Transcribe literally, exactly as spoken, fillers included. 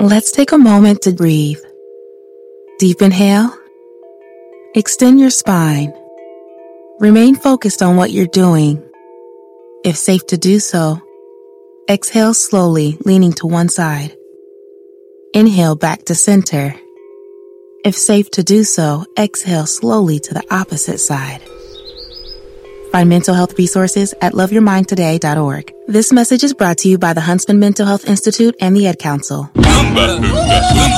Let's take a moment to breathe. Deep inhale. Extend your spine. Remain focused on what you're doing. If safe to do so, exhale slowly, leaning to one side. Inhale back to center. If safe to do so, exhale slowly to the opposite side. Find mental health resources at love your mind today dot org. This message is brought to you by the Huntsman Mental Health Institute and the Ad Council.